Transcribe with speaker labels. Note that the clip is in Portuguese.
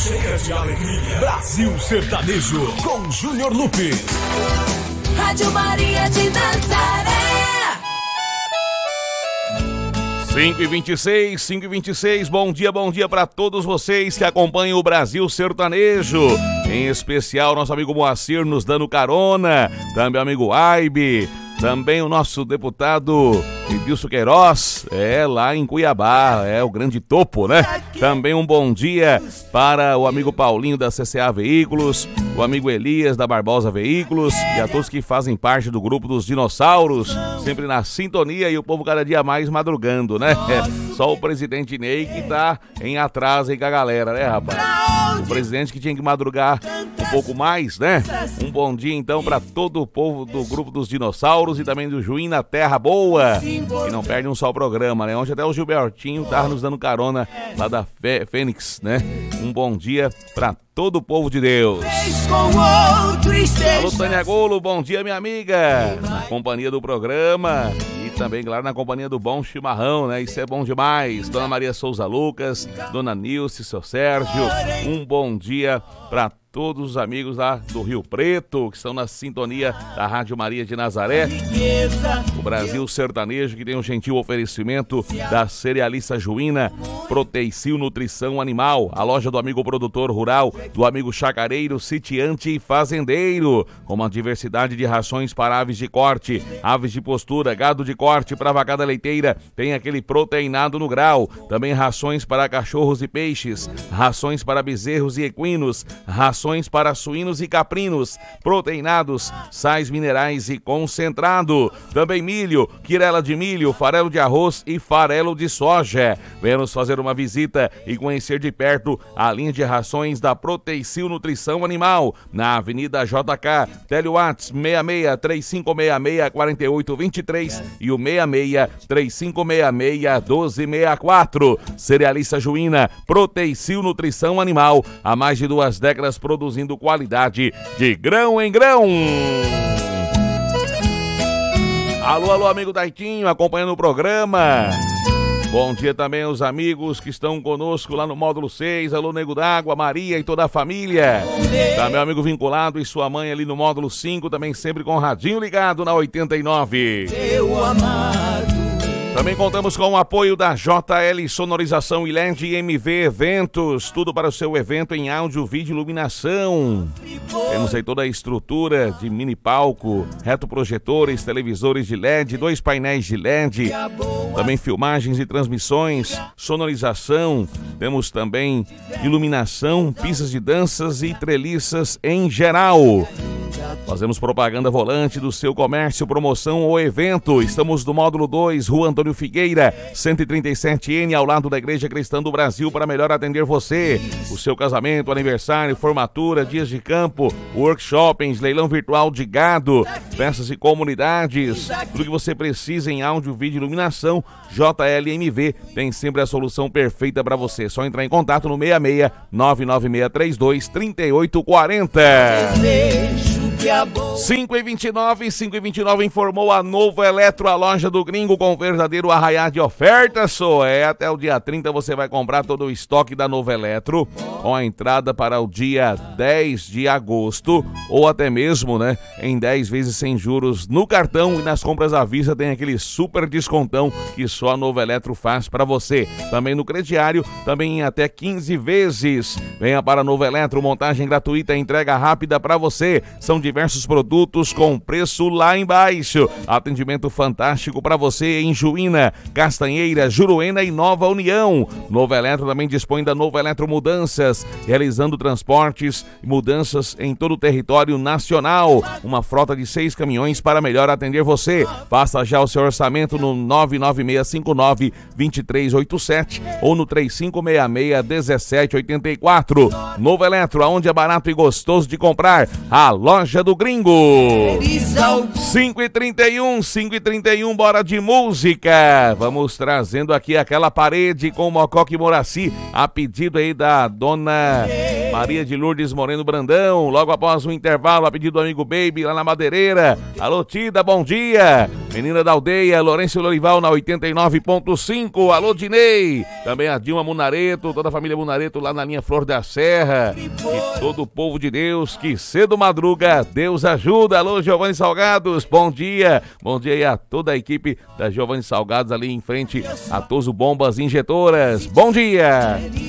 Speaker 1: cheias de alegria. Brasil Sertanejo com Júnior Lupes.
Speaker 2: Rádio Maria de Nazaré.
Speaker 3: 5h26, bom dia para todos vocês que acompanham o Brasil Sertanejo, em especial nosso amigo Moacir nos dando carona, também o amigo Aibe, também o nosso deputado Edilson Queiroz, lá em Cuiabá, o grande topo, né? Também um bom dia para o amigo Paulinho da CCA Veículos, o amigo Elias da Barbosa Veículos e a todos que fazem parte do grupo dos dinossauros, sempre na sintonia e o povo cada dia mais madrugando, né? Só o presidente Ney que tá em atraso aí com a galera, né, rapaz? O presidente que tinha que madrugar um pouco mais, né? Um bom dia então para todo o povo do grupo dos dinossauros e também do Juim na Terra Boa, que não perde um só programa, né? Ontem até o Gilbertinho tava nos dando carona lá da Fênix, né? Um bom dia para todo o povo de Deus. Alô, Tânia Golo, bom dia, minha amiga. Na companhia do programa e também, claro, na companhia do bom chimarrão, né? Isso é bom demais. Dona Maria Souza Lucas, Dona Nilce, seu Sérgio, um bom dia para todos os amigos lá do Rio Preto, que estão na sintonia da Rádio Maria de Nazaré. O Brasil Sertanejo, que tem um gentil oferecimento da Cerealista Juína, Proteicil Nutrição Animal, a loja do amigo produtor rural, do amigo chacareiro, sitiante e fazendeiro, com uma diversidade de rações para aves de corte, aves de postura, gado de corte para vacada leiteira, tem aquele proteinado no grau, também rações para cachorros e peixes, rações para bezerros e equinos, rações para suínos e caprinos, proteinados, sais minerais e concentrado. Também milho, quirela de milho, farelo de arroz e farelo de soja. Venha nos fazer uma visita e conhecer de perto a linha de rações da Proteicil Nutrição Animal, na Avenida JK, Telewatts 66-3566-4823 e o 66-3566-1264. Cerealista Juína, Proteicil Nutrição Animal, há mais de 2 décadas produzindo qualidade de grão em grão. Alô, amigo Daitinho, acompanhando o programa. Bom dia também aos amigos que estão conosco lá no módulo 6. Alô, Nego d'Água, Maria e toda a família. Também amigo vinculado e sua mãe ali no módulo 5, também sempre com o radinho ligado na 89. Meu amado. Também contamos com o apoio da JL Sonorização e LED e MV Eventos, tudo para o seu evento em áudio, vídeo e iluminação. Temos aí toda a estrutura de mini palco, retroprojetores, televisores de LED, 2 painéis de LED, também filmagens e transmissões, sonorização, temos também iluminação, pistas de danças e treliças em geral. Fazemos propaganda volante do seu comércio, promoção ou evento. Estamos no módulo 2, Rua Antônio Figueira, 137N, ao lado da Igreja Cristã do Brasil, para melhor atender você. O seu casamento, aniversário, formatura, dias de campo, workshops, leilão virtual de gado, festas e comunidades. Tudo que você precisa em áudio, vídeo e iluminação, JLMV tem sempre a solução perfeita para você. Só entrar em contato no 66 99632 3840. 5h29 informou a Novo Eletro, a loja do gringo com verdadeiro arraiá de ofertas. Até o dia 30 você vai comprar todo o estoque da Novo Eletro com a entrada para o dia 10 de agosto ou até mesmo, né, em 10 vezes sem juros no cartão, e nas compras à vista tem aquele super descontão que só a Novo Eletro faz para você. Também no crediário, também em até 15 vezes. Venha para a Novo Eletro, montagem gratuita, entrega rápida para você. São diversos produtos com preço lá embaixo. Atendimento fantástico para você em Juína, Castanheira, Juruena e Nova União. Novo Eletro também dispõe da Novo Eletro Mudanças, realizando transportes e mudanças em todo o território nacional. Uma frota de 6 caminhões para melhor atender você. Faça já o seu orçamento no 99659-2387 ou no 3566-1784. Novo Eletro, aonde é barato e gostoso de comprar. A loja do gringo. 5h31, bora de música. Vamos trazendo aqui aquela parede com o Mococa e Moraci, a pedido aí da dona Maria de Lourdes Moreno Brandão, logo após o intervalo, a pedido do amigo Baby, lá na Madeireira. Alô, Tida, bom dia. Menina da aldeia, Lourenço Lorival, na 89.5. Alô, Dinei. Também a Dilma Munareto, toda a família Munareto, lá na linha Flor da Serra. E todo o povo de Deus, que cedo madruga, Deus ajuda. Alô, Giovanni Salgados, bom dia. Bom dia aí a toda a equipe da Giovanni Salgados, ali em frente a Toso Bombas Injetoras. Bom dia.